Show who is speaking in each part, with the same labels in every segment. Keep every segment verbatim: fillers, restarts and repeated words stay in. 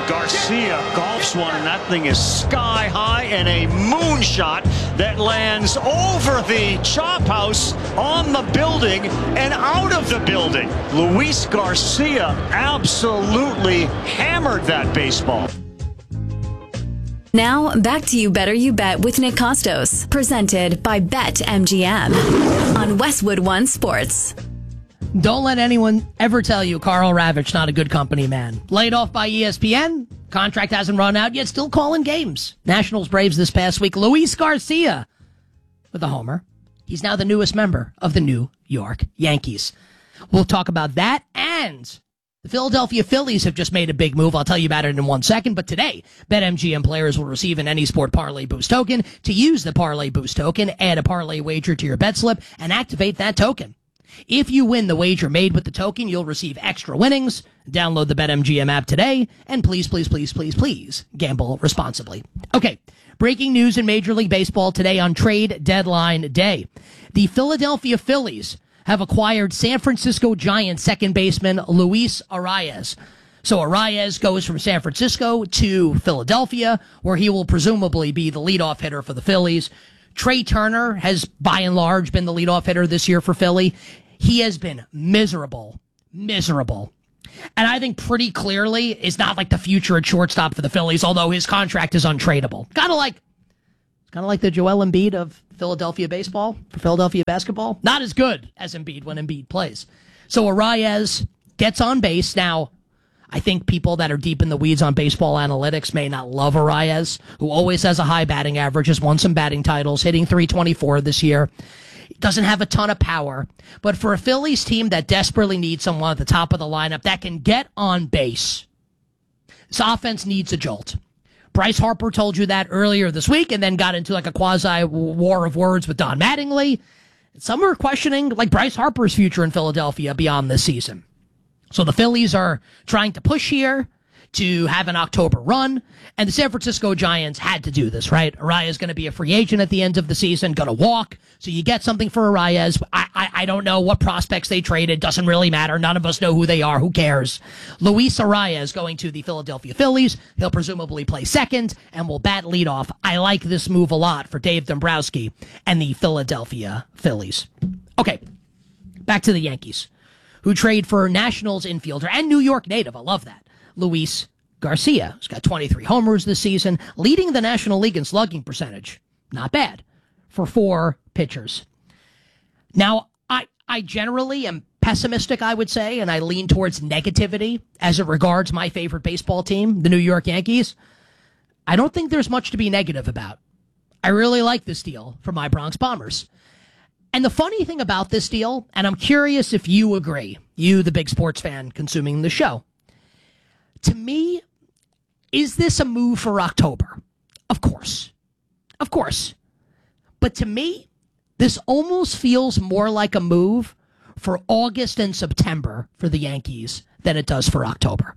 Speaker 1: Garcia golfs one, and that thing is sky high, and a moonshot that lands over the chop house, on the building, and out of the building. Luis Garcia absolutely hammered that baseball.
Speaker 2: Now, back to You Better You Bet with Nick Costos, presented by BetMGM on Westwood One Sports.
Speaker 3: Don't let anyone ever tell you Karl Ravech not a good company man. Laid off by E S P N, contract hasn't run out yet, still calling games. Nationals Braves this past week. Luis Garcia with a homer. He's now the newest member of the New York Yankees. We'll talk about that, and the Philadelphia Phillies have just made a big move. I'll tell you about it in one second. But today, BetMGM players will receive an Any Sport Parlay Boost token. To use the Parlay Boost token, add a parlay wager to your bet slip and activate that token. If you win the wager made with the token, you'll receive extra winnings. Download the BetMGM app today, and please, please, please, please, please gamble responsibly. Okay, breaking news in Major League Baseball today on trade deadline day. The Philadelphia Phillies have acquired San Francisco Giants second baseman Luis Arraez. So Arraez goes from San Francisco to Philadelphia, where he will presumably be the leadoff hitter for the Phillies. Trey Turner has, by and large, been the leadoff hitter this year for Philly. He has been miserable, miserable. And I think pretty clearly is not like the future at shortstop for the Phillies, although his contract is untradeable. Kind of like, kind of like the Joel Embiid of Philadelphia baseball, for Philadelphia basketball. Not as good as Embiid when Embiid plays. So Arraez gets on base. Now, I think people that are deep in the weeds on baseball analytics may not love Arraez, who always has a high batting average, has won some batting titles, hitting three twenty-four this year. Doesn't have a ton of power. But for a Phillies team that desperately needs someone at the top of the lineup that can get on base, this offense needs a jolt. Bryce Harper told you that earlier this week and then got into like a quasi war of words with Don Mattingly. Some are questioning like Bryce Harper's future in Philadelphia beyond this season. So the Phillies are trying to push here to have an October run, and the San Francisco Giants had to do this, right? Arraez is going to be a free agent at the end of the season, going to walk, so you get something for Arraez. I, I, I don't know what prospects they traded. Doesn't really matter. None of us know who they are. Who cares? Luis Arraez going to the Philadelphia Phillies. He'll presumably play second and will bat leadoff. I like this move a lot for Dave Dombrowski and the Philadelphia Phillies. Okay, back to the Yankees, who trade for Nationals infielder and New York native. I love that. Luis Garcia, who's got twenty-three homers this season, leading the National League in slugging percentage. Not bad for four pitchers. Now, I, I generally am pessimistic, I would say, and I lean towards negativity as it regards my favorite baseball team, the New York Yankees. I don't think there's much to be negative about. I really like this deal for my Bronx Bombers. And the funny thing about this deal, and I'm curious if you agree, you, the big sports fan consuming the show, to me, is this a move for October? Of course. Of course. But to me, this almost feels more like a move for August and September for the Yankees than it does for October.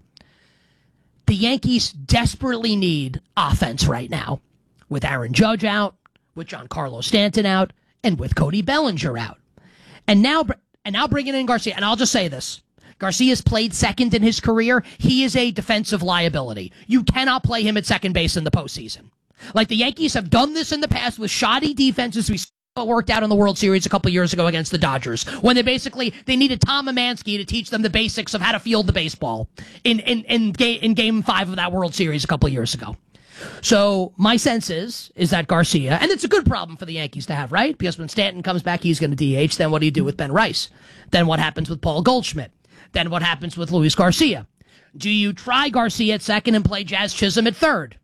Speaker 3: The Yankees desperately need offense right now, with Aaron Judge out, with Giancarlo Stanton out, and with Cody Bellinger out. And now, and now bringing in Garcia, and I'll just say this. Garcia's played second in his career. He is a defensive liability. You cannot play him at second base in the postseason. Like the Yankees have done this in the past with shoddy defenses we saw worked out in the World Series a couple years ago against the Dodgers, when they basically they needed Tom Emanski to teach them the basics of how to field the baseball in in in, ga- in Game Five of that World Series a couple years ago. So my sense is is that Garcia, and it's a good problem for the Yankees to have, right? Because when Stanton comes back, he's going to D H. Then what do you do with Ben Rice? Then what happens with Paul Goldschmidt? Then what happens with Luis Garcia? Do you try Garcia at second and play Jazz Chisholm at third?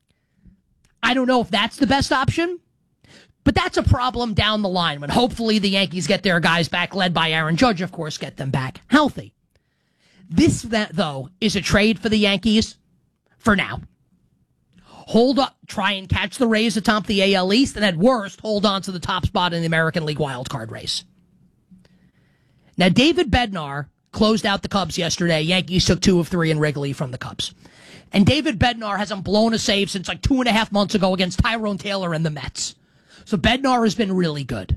Speaker 3: I don't know if that's the best option, but that's a problem down the line when hopefully the Yankees get their guys back, led by Aaron Judge, of course, get them back healthy. This, that, though, is a trade for the Yankees for now. Hold up, try and catch the Rays atop the A L East, and at worst, hold on to the top spot in the American League wildcard race. Now, David Bednar closed out the Cubs yesterday. Yankees took two of three in Wrigley from the Cubs. And David Bednar hasn't blown a save since like two and a half months ago against Tyrone Taylor and the Mets. So Bednar has been really good.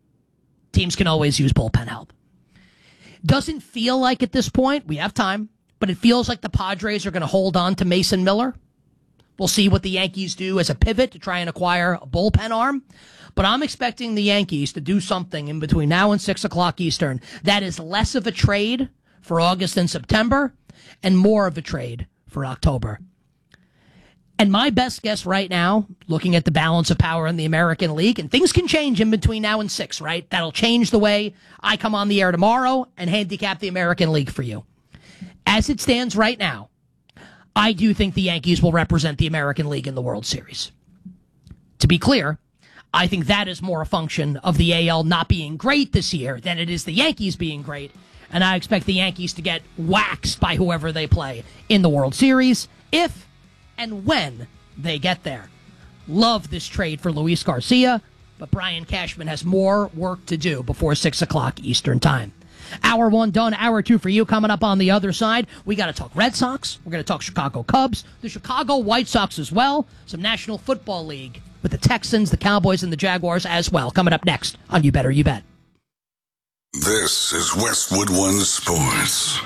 Speaker 3: Teams can always use bullpen help. Doesn't feel like at this point, we have time, but it feels like the Padres are going to hold on to Mason Miller. We'll see what the Yankees do as a pivot to try and acquire a bullpen arm. But I'm expecting the Yankees to do something in between now and six o'clock Eastern that is less of a trade for August and September and more of a trade for October. And my best guess right now, looking at the balance of power in the American League, and things can change in between now and six, right? That'll change the way I come on the air tomorrow and handicap the American League for you. As it stands right now, I do think the Yankees will represent the American League in the World Series. To be clear, I think that is more a function of the A L not being great this year than it is the Yankees being great. And I expect the Yankees to get waxed by whoever they play in the World Series if and when they get there. Love this trade for Luis Garcia, but Brian Cashman has more work to do before six o'clock Eastern Time. Hour one done, hour two for you. Coming up on the other side, we got to talk Red Sox. We're going to talk Chicago Cubs, the Chicago White Sox as well, some National Football League with the Texans, the Cowboys, and the Jaguars as well. Coming up next on You Better You Bet.
Speaker 4: This is Westwood One Sports.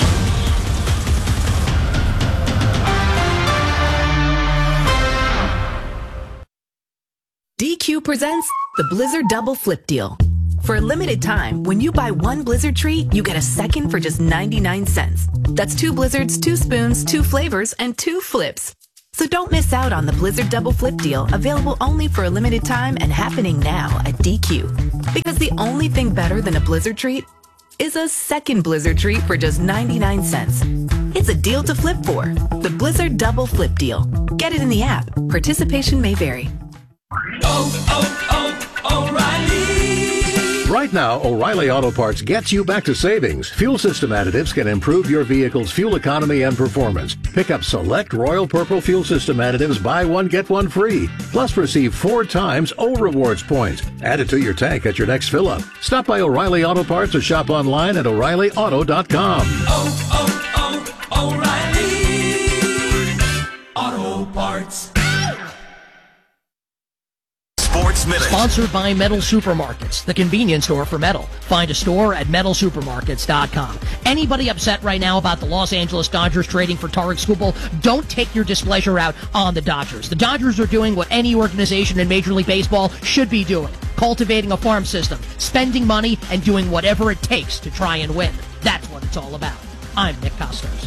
Speaker 5: D Q presents the Blizzard Double Flip Deal. For a limited time, when you buy one Blizzard treat, you get a second for just ninety-nine cents. That's two Blizzards, two spoons, two flavors, and two flips. So don't miss out on the Blizzard Double Flip Deal, available only for a limited time and happening now at D Q. Because the only thing better than a Blizzard treat is a second Blizzard treat for just ninety-nine cents. It's a deal to flip for. The Blizzard Double Flip Deal. Get it in the app. Participation may vary.
Speaker 6: Oh, oh, oh, O'Reilly!
Speaker 7: Right now, O'Reilly Auto Parts gets you back to savings. Fuel system additives can improve your vehicle's fuel economy and performance. Pick up select Royal Purple fuel system additives, buy one, get one free. Plus, receive four times O Rewards points. Add it to your tank at your next fill-up. Stop by O'Reilly Auto Parts or shop online at O'Reilly Auto dot com.
Speaker 6: Oh, oh, oh, O'Reilly Auto Parts.
Speaker 4: Sports Minute.
Speaker 3: Sponsored by Metal Supermarkets, the convenience store for metal. Find a store at metal supermarkets dot com. Anybody upset right now about the Los Angeles Dodgers trading for Tarek Skubal, don't take your displeasure out on the Dodgers. The Dodgers are doing what any organization in Major League Baseball should be doing. Cultivating a farm system, spending money, and doing whatever it takes to try and win. That's what it's all about. I'm Nick Costos.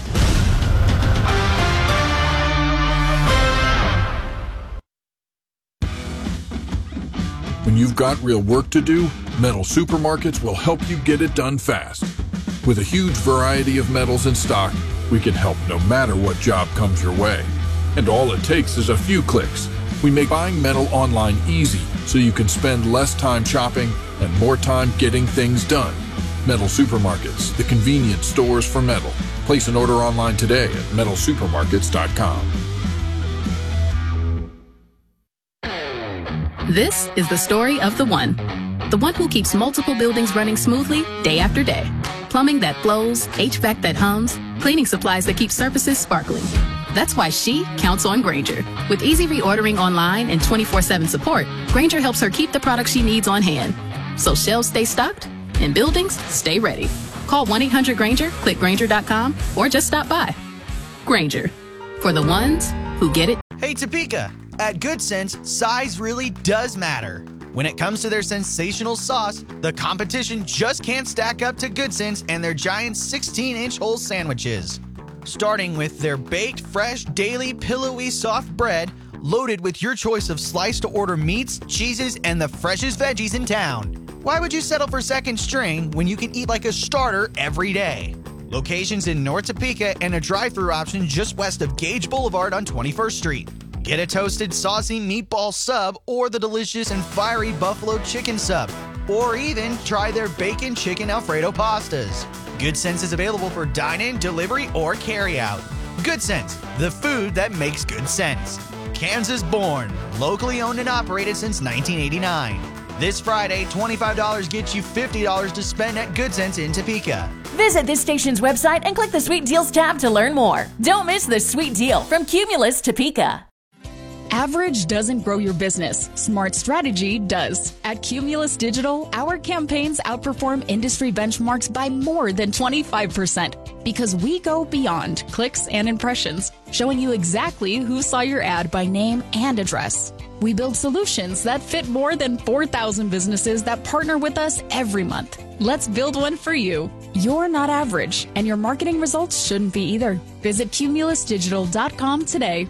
Speaker 8: When you've got real work to do, Metal Supermarkets will help you get it done fast. With a huge variety of metals in stock, we can help no matter what job comes your way. And all it takes is a few clicks. We make buying metal online easy so you can spend less time shopping and more time getting things done. Metal Supermarkets, the convenience stores for metal. Place an order online today at metal supermarkets dot com.
Speaker 5: This is the story of the one. The one who keeps multiple buildings running smoothly day after day. Plumbing that flows, H V A C that hums, cleaning supplies that keep surfaces sparkling. That's why she counts on Grainger. With easy reordering online and twenty-four seven support, Grainger helps her keep the products she needs on hand. So shelves stay stocked and buildings stay ready. Call one eight hundred Grainger, click Grainger dot com, or just stop by. Grainger, for the ones who get it.
Speaker 9: Hey Topeka, at Good Sense, size really does matter. When it comes to their sensational sauce, the competition just can't stack up to Good Sense and their giant sixteen inch whole sandwiches. Starting with their baked, fresh, daily, pillowy, soft bread, loaded with your choice of sliced-to-order meats, cheeses, and the freshest veggies in town. Why would you settle for second string when you can eat like a starter every day? Locations in North Topeka and a drive-thru option just west of Gage Boulevard on twenty-first street. Get a toasted, saucy meatball sub or the delicious and fiery buffalo chicken sub. Or even try their bacon chicken Alfredo pastas. Good Sense is available for dine-in, delivery, or carry-out. Good Sense, the food that makes good sense. Kansas born, locally owned and operated since nineteen eighty-nine. This Friday, twenty-five dollars gets you fifty dollars to spend at Good Sense in Topeka.
Speaker 10: Visit this station's website and click the Sweet Deals tab to learn more. Don't miss the sweet deal from Cumulus Topeka.
Speaker 11: Average doesn't grow your business. Smart strategy does. At Cumulus Digital, our campaigns outperform industry benchmarks by more than twenty-five percent because we go beyond clicks and impressions, showing you exactly who saw your ad by name and address. We build solutions that fit more than four thousand businesses that partner with us every month. Let's build one for you. You're not average, and your marketing results shouldn't be either. Visit cumulus digital dot com today.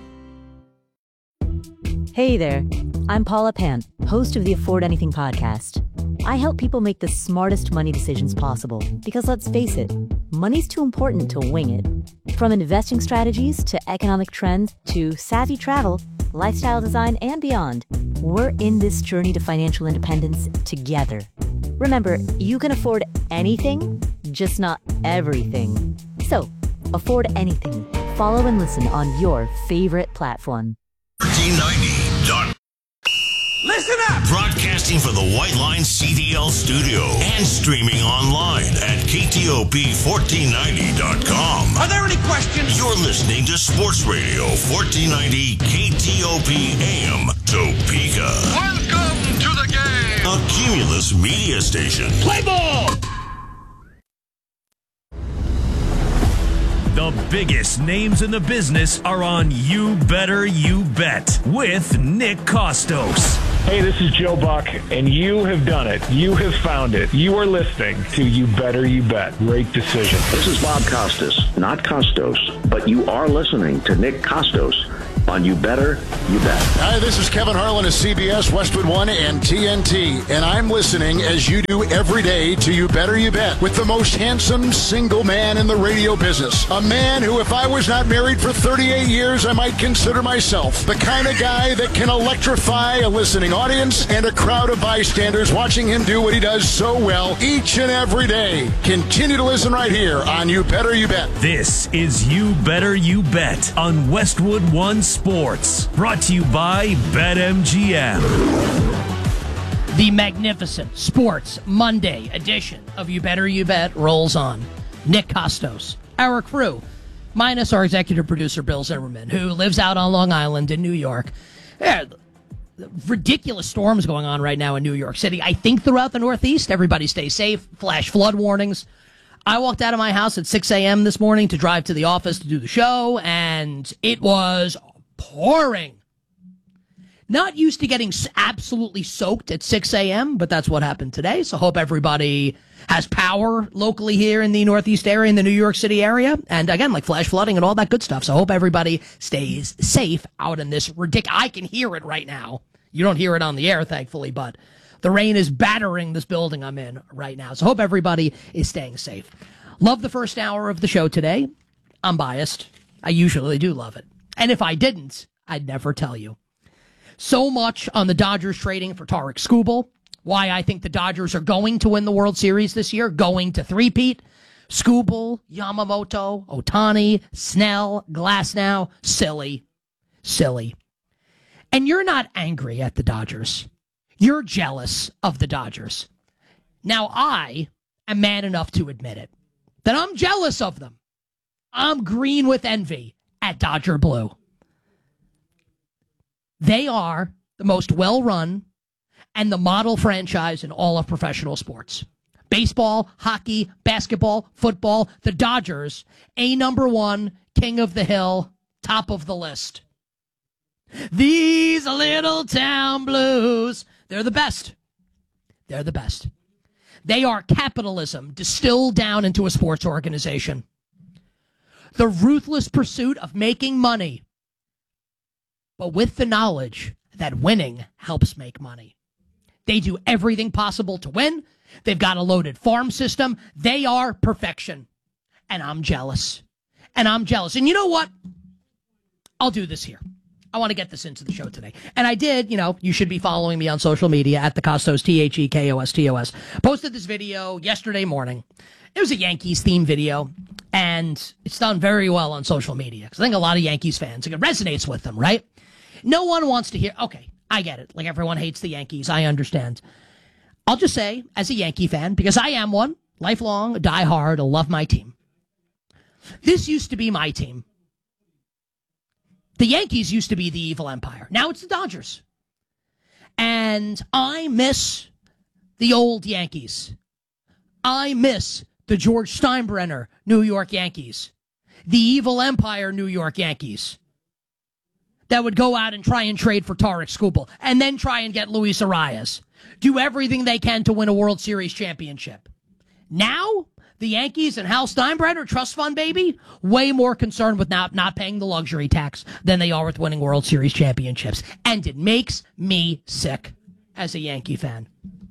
Speaker 12: Hey there, I'm Paula Pant, host of the Afford Anything podcast. I help people make the smartest money decisions possible because, let's face it, money's too important to wing it. From investing strategies to economic trends to savvy travel, lifestyle design, and beyond, we're in this journey to financial independence together. Remember, you can afford anything, just not everything. So, afford anything. Follow and listen on your favorite platform.
Speaker 13: fourteen ninety dot
Speaker 6: Listen up!
Speaker 13: Broadcasting from the White Line C D L studio and streaming online at K T O P fourteen ninety dot com.
Speaker 6: Are there any questions?
Speaker 13: You're listening to Sports Radio fourteen ninety K T O P A M Topeka.
Speaker 6: Welcome to the game!
Speaker 13: A Cumulus media station.
Speaker 6: Play ball!
Speaker 14: The biggest names in the business are on You Better You Bet with Nick Costos.
Speaker 15: Hey, this is Joe Buck, and you have done it. You have found it. You are listening to You Better You Bet. Great decision.
Speaker 16: This is Bob Costas, not Costos, but you are listening to Nick Costos on You Better You Bet.
Speaker 17: Hi, this is Kevin Harlan of C B S, Westwood One, and T N T, and I'm listening as you do every day to You Better You Bet with the most handsome single man in the radio business. A man who, if I was not married for thirty-eight years, I might consider myself the kind of guy that can electrify a listening audience and a crowd of bystanders watching him do what he does so well each and every day. Continue to listen right here on You Better You Bet.
Speaker 14: This is You Better You Bet on Westwood One Sports, brought to you by BetMGM.
Speaker 3: The magnificent Sports Monday edition of You Better You Bet rolls on. Nick Costos, our crew, minus our executive producer Bill Zimmerman, who lives out on Long Island in New York. Yeah, ridiculous storms going on right now in New York City. I think throughout the Northeast, everybody stay safe. Flash flood warnings. I walked out of my house at six a.m. this morning to drive to the office to do the show, and it was pouring. Not used to getting absolutely soaked at six a.m., but that's what happened today. So hope everybody has power locally here in the Northeast area, in the New York City area. And again, like flash flooding and all that good stuff. So hope everybody stays safe out in this ridiculous. I can hear it right now. You don't hear it on the air, thankfully, but the rain is battering this building I'm in right now. So hope everybody is staying safe. Love the first hour of the show today. I'm biased. I usually do love it. And if I didn't, I'd never tell you. So much on the Dodgers trading for Tarik Skubal. Why I think the Dodgers are going to win the World Series this year, going to three-peat. Skubal, Yamamoto, Ohtani, Snell, Glasnow. Silly. Silly. And you're not angry at the Dodgers. You're jealous of the Dodgers. Now, I am man enough to admit it, that I'm jealous of them. I'm green with envy at Dodger Blue. They are the most well-run and the model franchise in all of professional sports. Baseball, hockey, basketball, football, the Dodgers, a number one, king of the hill, top of the list. These little town blues, they're the best. They're the best. They are capitalism distilled down into a sports organization. The ruthless pursuit of making money, but with the knowledge that winning helps make money. They do everything possible to win. They've got a loaded farm system. They are perfection. And I'm jealous. And I'm jealous. And you know what? I'll do this here. I want to get this into the show today. And I did, you know, you should be following me on social media at the Costos, T H E K O S T O S. Posted this video yesterday morning. It was a Yankees theme video, and it's done very well on social media because I think a lot of Yankees fans, it resonates with them, right? No one wants to hear, okay, I get it. Like everyone hates the Yankees. I understand. I'll just say, as a Yankee fan, because I am one, lifelong, die hard, I love my team. This used to be my team. The Yankees used to be the evil empire. Now it's the Dodgers. And I miss the old Yankees. I miss the George Steinbrenner New York Yankees. The evil empire New York Yankees. That would go out and try and trade for Tarek Skubal. And then try and get Luis Arias. Do everything they can to win a World Series championship. Now, the Yankees and Hal Steinbrenner, trust fund baby, way more concerned with not, not paying the luxury tax than they are with winning World Series championships. And it makes me sick as a Yankee fan.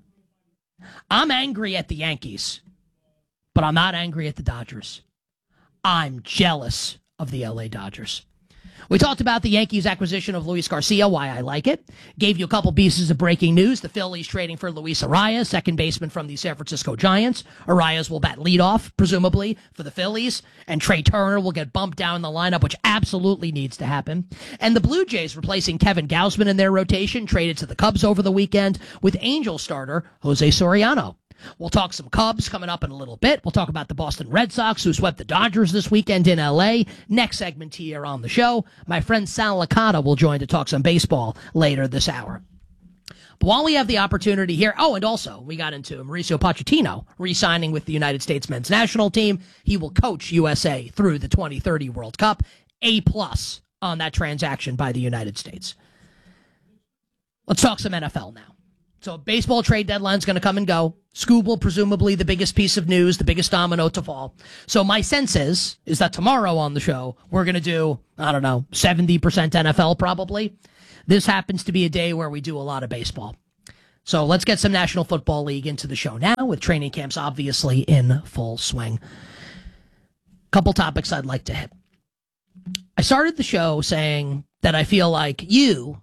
Speaker 3: I'm angry at the Yankees, but I'm not angry at the Dodgers. I'm jealous of the L A Dodgers. We talked about the Yankees' acquisition of Luis Garcia, why I like it. Gave you a couple pieces of breaking news. The Phillies trading for Luis Arias, second baseman from the San Francisco Giants. Arias will bat leadoff, presumably, for the Phillies. And Trey Turner will get bumped down the lineup, which absolutely needs to happen. And the Blue Jays replacing Kevin Gausman in their rotation, traded to the Cubs over the weekend with Angel starter Jose Soriano. We'll talk some Cubs coming up in a little bit. We'll talk about the Boston Red Sox, who swept the Dodgers this weekend in L A. Next segment here on the show, my friend Sal Licata will join to talk some baseball later this hour. But while we have the opportunity here, oh, and also we got into Mauricio Pochettino re-signing with the United States men's national team. He will coach U S A through the twenty thirty World Cup. A plus on that transaction by the United States. Let's talk some N F L now. So baseball trade deadline's going to come and go. Skubal, presumably the biggest piece of news, the biggest domino to fall. So my sense is, is that tomorrow on the show, we're going to do, I don't know, seventy percent N F L probably. This happens to be a day where we do a lot of baseball. So let's get some National Football League into the show now, with training camps obviously in full swing. Couple topics I'd like to hit. I started the show saying that I feel like you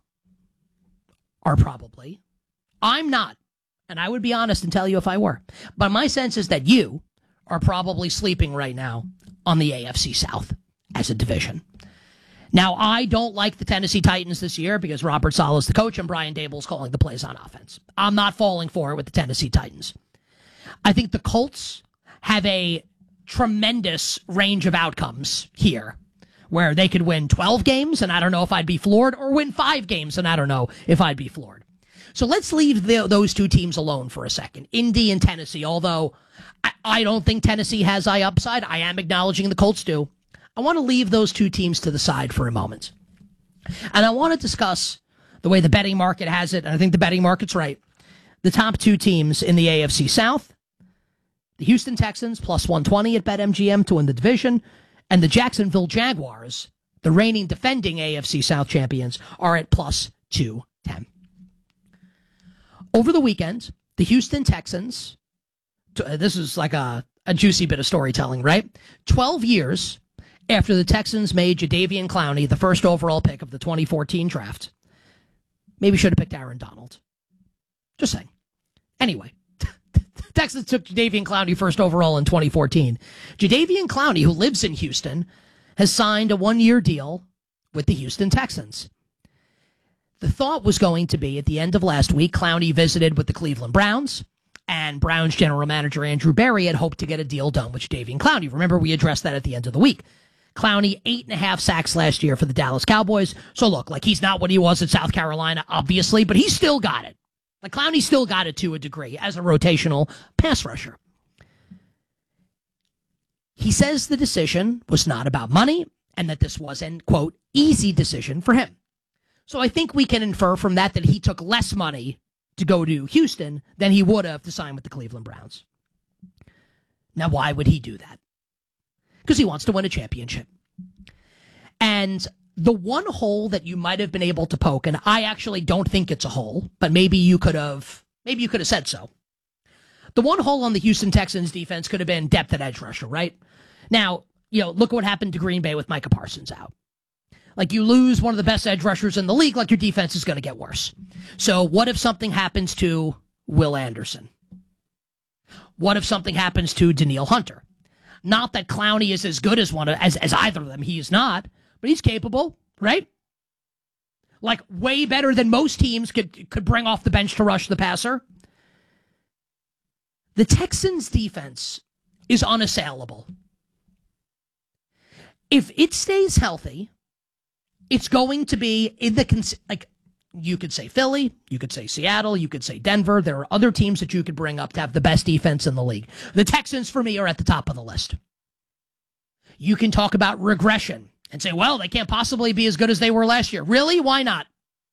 Speaker 3: are probably... I'm not, and I would be honest and tell you if I were. But my sense is that you are probably sleeping right now on the A F C South as a division. Now, I don't like the Tennessee Titans this year because Robert Saleh's the coach and Brian Dable's calling the plays on offense. I'm not falling for it with the Tennessee Titans. I think the Colts have a tremendous range of outcomes here, where they could win twelve games, and I don't know if I'd be floored, or win five games, and I don't know if I'd be floored. So let's leave the, those two teams alone for a second. Indy and Tennessee, although I, I don't think Tennessee has high upside. I am acknowledging the Colts do. I want to leave those two teams to the side for a moment. And I want to discuss the way the betting market has it, and I think the betting market's right. The top two teams in the A F C South, the Houston Texans, plus one twenty at BetMGM to win the division, and the Jacksonville Jaguars, the reigning defending A F C South champions, are at plus two ten. Over the weekend, the Houston Texans, this is like a, a juicy bit of storytelling, right? twelve years after the Texans made Jadeveon Clowney the first overall pick of the twenty fourteen draft. Maybe should have picked Aaron Donald. Just saying. Anyway, Texans took Jadeveon Clowney first overall in twenty fourteen. Jadeveon Clowney, who lives in Houston, has signed a one-year deal with the Houston Texans. The thought was going to be, at the end of last week, Clowney visited with the Cleveland Browns, and Browns general manager Andrew Berry had hoped to get a deal done with Jadeveon Clowney. Remember, we addressed that at the end of the week. Clowney, eight and a half sacks last year for the Dallas Cowboys. So look, like, he's not what he was at South Carolina, obviously, but he still got it. Like, Clowney still got it to a degree as a rotational pass rusher. He says the decision was not about money, and that this was an, quote, easy decision for him. So I think we can infer from that that he took less money to go to Houston than he would have to sign with the Cleveland Browns. Now, why would he do that? Because he wants to win a championship. And the one hole that you might have been able to poke, and I actually don't think it's a hole, but maybe you could have, maybe you could have said so. The one hole on the Houston Texans defense could have been depth at edge rusher, right? Now, you know, look what happened to Green Bay with Micah Parsons out. Like, you lose one of the best edge rushers in the league, like, your defense is going to get worse. So what if something happens to Will Anderson? What if something happens to Danielle Hunter? Not that Clowney is as good as one of, as, as either of them. He is not, but he's capable, right? Like, way better than most teams could, could bring off the bench to rush the passer. The Texans' defense is unassailable. If it stays healthy, It's going to be in the, cons- like, you could say Philly, you could say Seattle, you could say Denver. There are other teams that you could bring up to have the best defense in the league. The Texans, for me, are at the top of the list. You can talk about regression and say, well, they can't possibly be as good as they were last year. Really? Why not?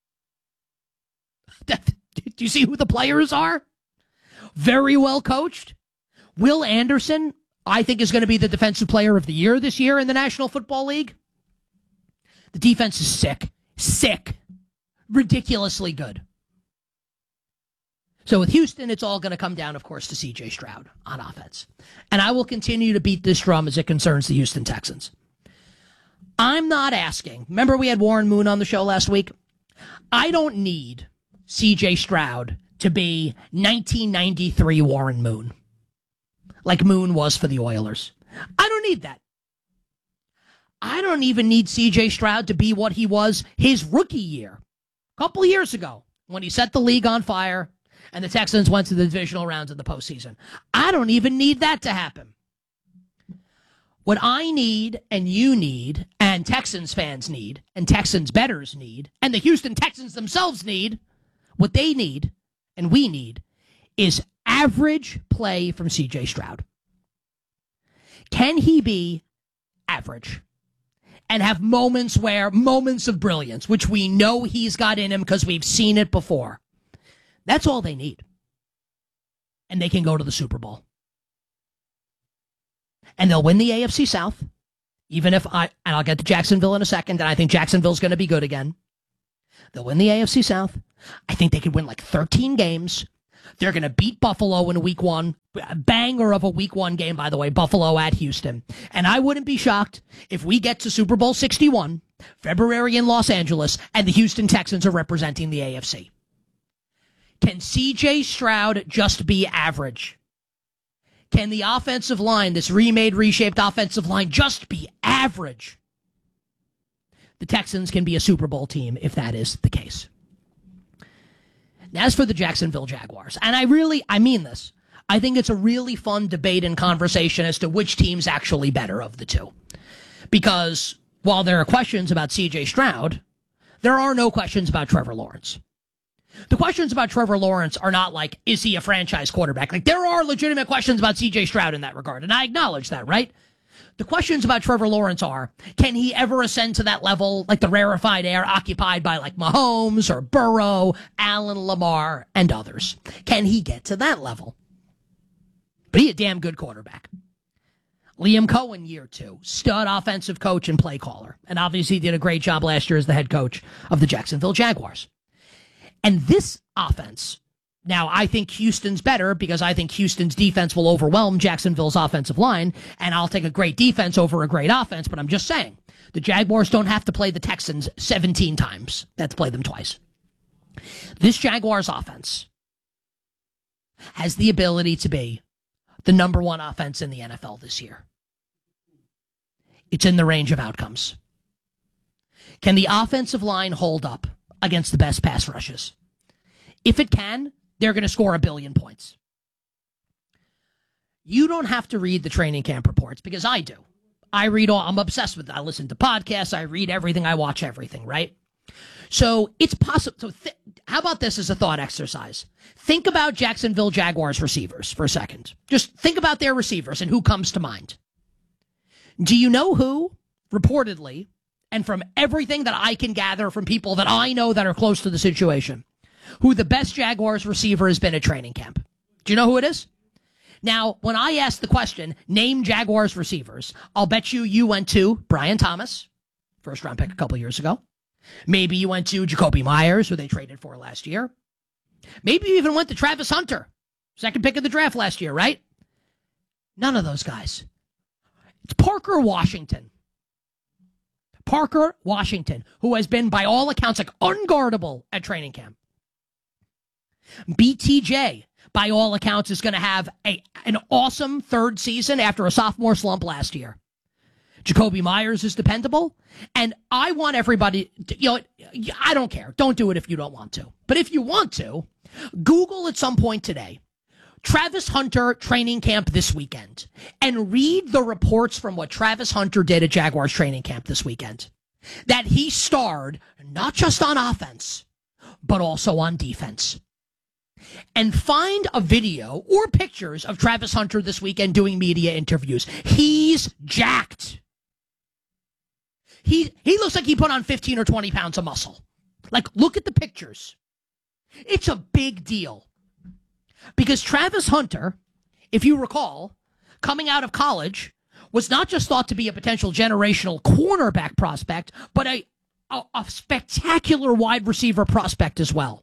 Speaker 3: Do you see who the players are? Very well coached. Will Anderson, I think, is going to be the defensive player of the year this year in the National Football League. The defense is sick. Sick. Ridiculously good. So with Houston, it's all going to come down, of course, to C J Stroud on offense. And I will continue to beat this drum as it concerns the Houston Texans. I'm not asking. Remember we had Warren Moon on the show last week? I don't need C J Stroud to be nineteen ninety-three Warren Moon, like Moon was for the Oilers. I don't need that. I don't even need C J Stroud to be what he was his rookie year, a couple of years ago, when he set the league on fire and the Texans went to the divisional rounds of the postseason. I don't even need that to happen. What I need, and you need, and Texans fans need, and Texans bettors need, and the Houston Texans themselves need, what they need, and we need, is average play from C J Stroud. Can he be average and have moments where, moments of brilliance, which we know he's got in him because we've seen it before? That's all they need. And they can go to the Super Bowl. And they'll win the A F C South, even if I, and I'll get to Jacksonville in a second, and I think Jacksonville's going to be good again. They'll win the A F C South. I think they could win like thirteen games. They're going to beat Buffalo in week one. A banger of a week one game, by the way, Buffalo at Houston. And I wouldn't be shocked if we get to Super Bowl sixty-one, February in Los Angeles, and the Houston Texans are representing the A F C. Can C J Stroud just be average? Can the offensive line, this remade, reshaped offensive line, just be average? The Texans can be a Super Bowl team if that is the case. Now, as for the Jacksonville Jaguars, and I really, I mean this, I think it's a really fun debate and conversation as to which team's actually better of the two. Because while there are questions about C J Stroud, there are no questions about Trevor Lawrence. The questions about Trevor Lawrence are not like, is he a franchise quarterback? Like, there are legitimate questions about C J Stroud in that regard, and I acknowledge that, right? The questions about Trevor Lawrence are, can he ever ascend to that level, like the rarefied air occupied by like Mahomes or Burrow, Allen, Lamar, and others? Can he get to that level? But he's a damn good quarterback. Liam Cohen, year two, stud offensive coach and play caller, and obviously did a great job last year as the head coach of the Jacksonville Jaguars. And this offense, now I think Houston's better because I think Houston's defense will overwhelm Jacksonville's offensive line, and I'll take a great defense over a great offense, but I'm just saying, the Jaguars don't have to play the Texans seventeen times. They have to play them twice. This Jaguars offense has the ability to be the number one offense in the N F L this year. It's in the range of outcomes. Can the offensive line hold up against the best pass rushes? If it can, they're going to score a billion points. You don't have to read the training camp reports because I do. I read all, I'm obsessed with it. I listen to podcasts. I read everything. I watch everything, right? So it's possible. So th- how about this as a thought exercise? Think about Jacksonville Jaguars receivers for a second. Just think about their receivers and who comes to mind. Do you know who, reportedly, and from everything that I can gather from people that I know that are close to the situation, who the best Jaguars receiver has been at training camp? Do you know who it is? Now, when I ask the question, name Jaguars receivers, I'll bet you you went to Brian Thomas, first round pick a couple years ago. Maybe you went to Jacoby Myers, who they traded for last year. Maybe you even went to Travis Hunter, second pick of the draft last year, right? None of those guys. It's Parker Washington. Parker Washington, who has been, by all accounts, like unguardable at training camp. B T J, by all accounts, is going to have a an awesome third season after a sophomore slump last year. Jacoby Myers is dependable, and I want everybody, to, you know, I don't care. Don't do it if you don't want to. But if you want to, Google at some point today, Travis Hunter training camp this weekend, and read the reports from what Travis Hunter did at Jaguars training camp this weekend. that he starred not just on offense, but also on defense. And find a video or pictures of Travis Hunter this weekend doing media interviews. He's jacked. He, he looks like he put on fifteen or twenty pounds of muscle. Like, look at the pictures. It's a big deal. Because Travis Hunter, if you recall, coming out of college, was not just thought to be a potential generational cornerback prospect, but a, a, a spectacular wide receiver prospect as well.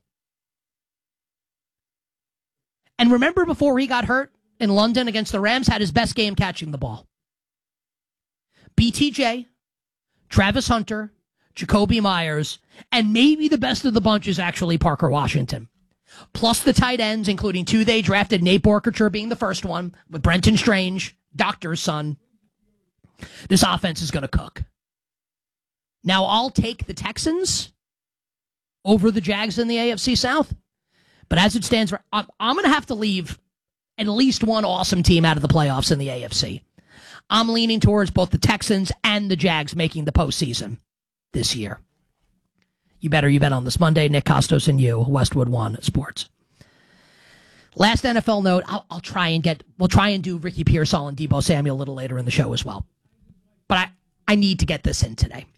Speaker 3: And remember, before he got hurt in London against the Rams, had his best game catching the ball. B T J, Travis Hunter, Jacoby Myers, and maybe the best of the bunch is actually Parker Washington. Plus the tight ends, including two they drafted, Nate Borkature being the first one, with Brenton Strange, Doctor's son. This offense is going to cook. Now, I'll take the Texans over the Jags in the A F C South. But as it stands, I'm, I'm going to have to leave at least one awesome team out of the playoffs in the A F C. I'm leaning towards both the Texans and the Jags making the postseason this year. You better, you bet on this Monday. Nick Costos and you, Westwood One Sports. Last N F L note, I'll, I'll try and get, we'll try and do Ricky Pearsall and Deebo Samuel a little later in the show as well. But I, I need to get this in today.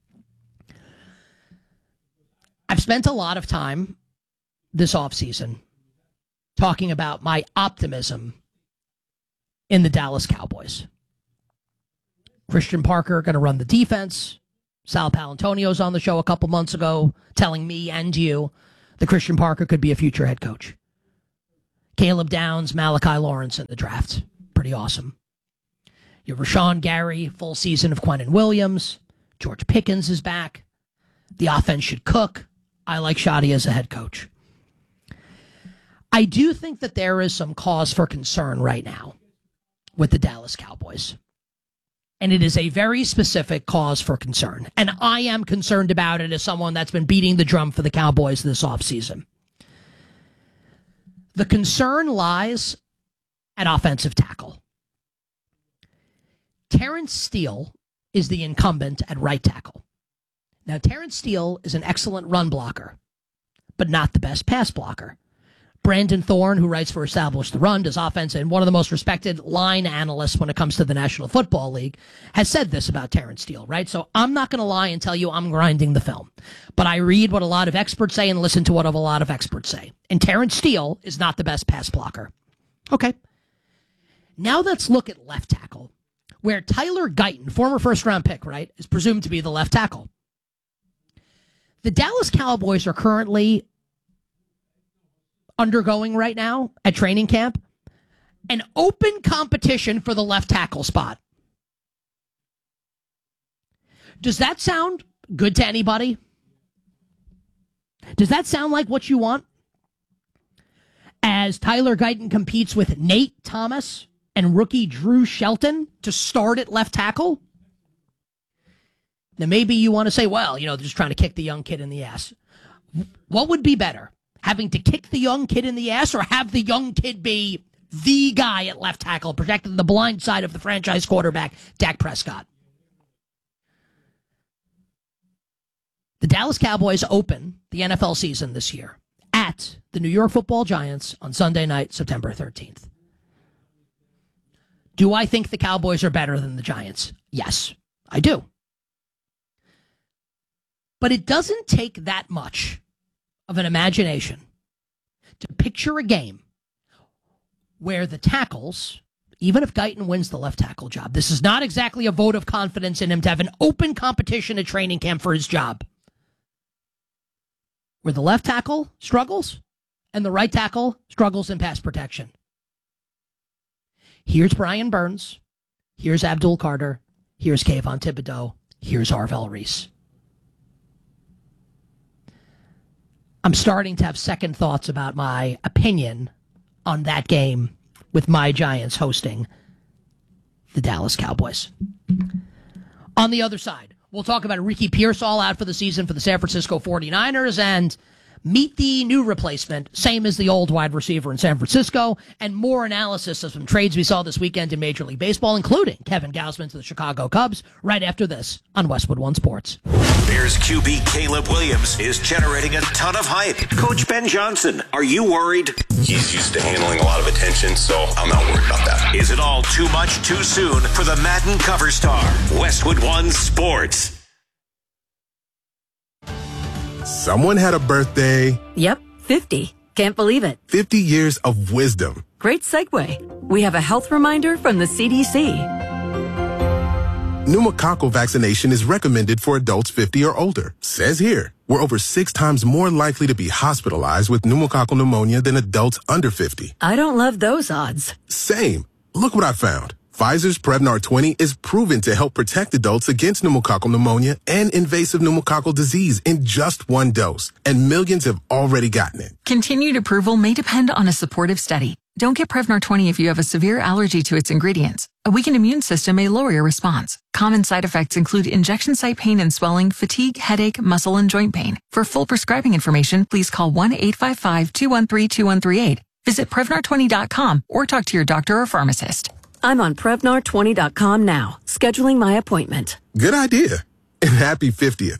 Speaker 3: I've spent a lot of time this offseason talking about my optimism in the Dallas Cowboys. Christian Parker going to run the defense. Sal Palantonio's on the show a couple months ago telling me and you that Christian Parker could be a future head coach. Caleb Downs, Malachi Lawrence in the draft. Pretty awesome. You have Rashawn Gary, full season of Quentin Williams. George Pickens is back. The offense should cook. I like Shadi as a head coach. I do think that there is some cause for concern right now with the Dallas Cowboys. And it is a very specific cause for concern. And I am concerned about it as someone that's been beating the drum for the Cowboys this offseason. The concern lies at offensive tackle. Terrence Steele is the incumbent at right tackle. Now, Terrence Steele is an excellent run blocker, but not the best pass blocker. Brandon Thorne, who writes for Establish the Run, does offense, and one of the most respected line analysts when it comes to the National Football League, has said this about Terrence Steele, right? So I'm not going to lie and tell you I'm grinding the film. But I read what a lot of experts say and listen to what a lot of experts say. And Terrence Steele is not the best pass blocker. Okay. Now let's look at left tackle, where Tyler Guyton, former first-round pick, right, is presumed to be the left tackle. The Dallas Cowboys are currently undergoing right now at training camp an open competition for the left tackle spot. Does that sound good to anybody? Does that sound like what you want? As Tyler Guyton competes with Nate Thomas and rookie Drew Shelton to start at left tackle? Now maybe you want to say, well, you know, they're just trying to kick the young kid in the ass. What would be better? Having to kick the young kid in the ass or have the young kid be the guy at left tackle, protecting the blind side of the franchise quarterback, Dak Prescott? The Dallas Cowboys open the N F L season this year at the New York Football Giants on Sunday night, September thirteenth. Do I think the Cowboys are better than the Giants? Yes, I do. But it doesn't take that much of an imagination to picture a game where the tackles, even if Guyton wins the left tackle job, this is not exactly a vote of confidence in him to have an open competition at training camp for his job, where the left tackle struggles and the right tackle struggles in pass protection. Here's Brian Burns. Here's Abdul Carter. Here's Kayvon Thibodeau. Here's Arvell Reese. I'm starting to have second thoughts about my opinion on that game with my Giants hosting the Dallas Cowboys. On the other side, we'll talk about Ricky Pearsall out for the season for the San Francisco forty-niners and Meet the new replacement, same as the old wide receiver in San Francisco, and more analysis of some trades we saw this weekend in Major League Baseball, including Kevin Gausman to the Chicago Cubs, right after this on Westwood One Sports.
Speaker 18: Bears Q B Caleb Williams is generating a ton of hype. Coach Ben Johnson, are you worried?
Speaker 19: He's used to handling a lot of attention, so I'm not worried about that.
Speaker 18: Is it all too much too soon for the Madden cover star? Westwood One Sports.
Speaker 20: Someone had a birthday.
Speaker 21: Yep, fifty. Can't believe it.
Speaker 20: fifty years of wisdom.
Speaker 21: Great segue. We have a health reminder from the C D C.
Speaker 20: Pneumococcal vaccination is recommended for adults fifty or older. Says here, we're over six times more likely to be hospitalized with pneumococcal pneumonia than adults under fifty.
Speaker 21: I don't love those odds.
Speaker 20: Same. Look what I found. Pfizer's Prevnar twenty is proven to help protect adults against pneumococcal pneumonia and invasive pneumococcal disease in just one dose, and millions have already gotten it.
Speaker 22: Continued approval may depend on a supportive study. Don't get Prevnar twenty if you have a severe allergy to its ingredients. A weakened immune system may lower your response. Common side effects include injection site pain and swelling, fatigue, headache, muscle, and joint pain. For full prescribing information, please call one eight five five, two one three, two one three eight. Visit Prevnar twenty dot com or talk to your doctor or pharmacist.
Speaker 21: I'm on Prevnar twenty dot com now, scheduling my appointment.
Speaker 20: Good idea. And happy fiftieth.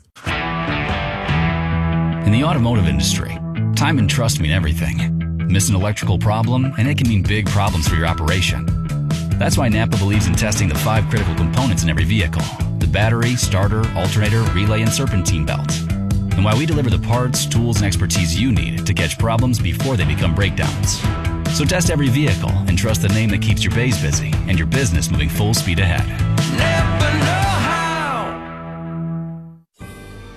Speaker 23: In the automotive industry, time and trust mean everything. Miss an electrical problem, and it can mean big problems for your operation. That's why Napa believes in testing the five critical components in every vehicle: the battery, starter, alternator, relay, and serpentine belt. And why we deliver the parts, tools, and expertise you need to catch problems before they become breakdowns. So test every vehicle and trust the name that keeps your bays busy and your business moving full speed ahead.
Speaker 6: Never know how.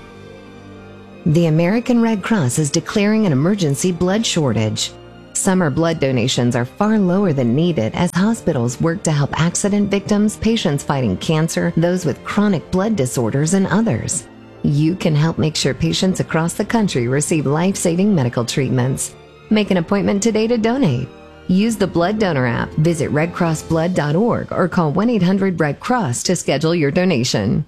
Speaker 24: The American Red Cross is declaring an emergency blood shortage. Summer blood donations are far lower than needed as hospitals work to help accident victims, patients fighting cancer, those with chronic blood disorders, and others. You can help make sure patients across the country receive life-saving medical treatments. Make an appointment today to donate. Use the Blood Donor app, visit red cross blood dot org, or call one eight hundred red cross to schedule your donation.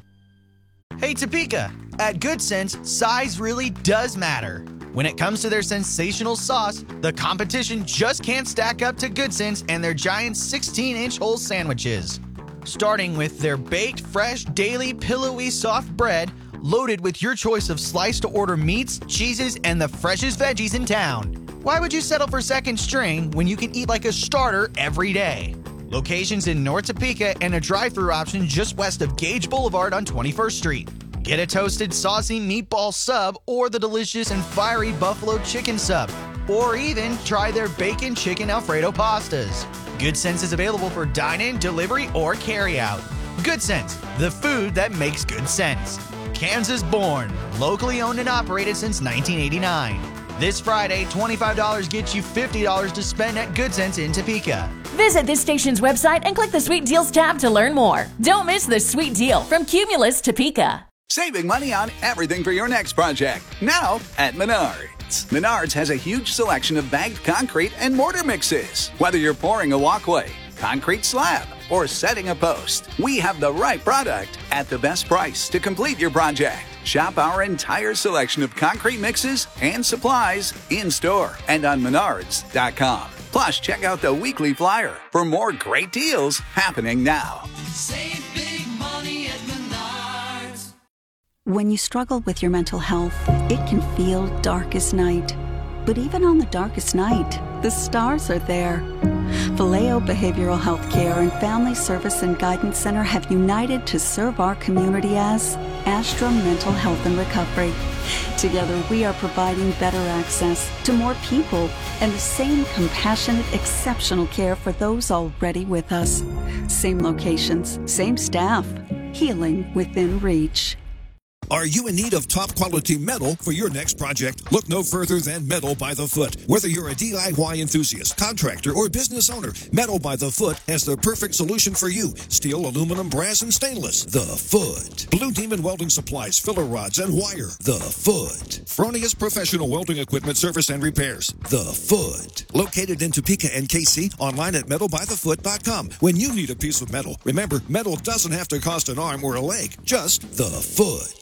Speaker 9: Hey Topeka, at Good Sense, size really does matter. When it comes to their sensational sauce, the competition just can't stack up to Good Sense and their giant sixteen inch whole sandwiches. Starting with their baked, fresh, daily, pillowy, soft bread, loaded with your choice of slice-to-order meats, cheeses, and the freshest veggies in town. Why would you settle for second string when you can eat like a starter every day? Locations in North Topeka and a drive-thru option just west of Gage Boulevard on twenty-first street. Get a toasted, saucy meatball sub or the delicious and fiery buffalo chicken sub. Or even try their bacon chicken Alfredo pastas. Good Sense is available for dine-in, delivery, or carry-out. Good Sense, the food that makes good sense. Kansas born, locally owned and operated since nineteen eighty-nine. This Friday, twenty-five dollars gets you fifty dollars to spend at Good Sense in Topeka.
Speaker 10: Visit this station's website and click the Sweet Deals tab to learn more. Don't miss the sweet deal from Cumulus Topeka.
Speaker 25: Saving money on everything for your next project. Now at Menards. Menards has a huge selection of bagged concrete and mortar mixes. Whether you're pouring a walkway, concrete slab, or setting a post, we have the right product at the best price to complete your project. Shop our entire selection of concrete mixes and supplies in-store and on menards dot com. Plus, check out the weekly flyer for more great deals happening now.
Speaker 6: Save big money at Menards.
Speaker 26: When you struggle with your mental health, it can feel dark as night. But even on the darkest night, the stars are there. Vallejo Behavioral Health Care and Family Service and Guidance Center have united to serve our community as Astra Mental Health and Recovery. Together, we are providing better access to more people and the same compassionate, exceptional care for those already with us. Same locations, same staff, healing within reach.
Speaker 27: Are you in need of top quality metal for your next project? Look no further than Metal by the Foot. Whether you're a D I Y enthusiast, contractor, or business owner, Metal by the Foot has the perfect solution for you. Steel, aluminum, brass, and stainless. The Foot. Blue Demon Welding Supplies, filler rods, and wire. The Foot. Fronius Professional Welding Equipment Service and Repairs. The Foot. Located in Topeka and K C, online at metal by the foot dot com. When you need a piece of metal, remember, metal doesn't have to cost an arm or a leg, just the foot.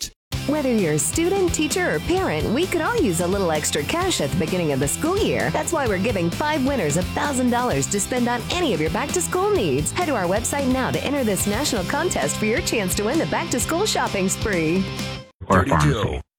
Speaker 24: Whether you're a student, teacher, or parent, we could all use a little extra cash at the beginning of the school year. That's why we're giving five winners one thousand dollars to spend on any of your back-to-school needs. Head to our website now to enter this national contest for your chance to win the back-to-school shopping spree.
Speaker 1: thirty-two.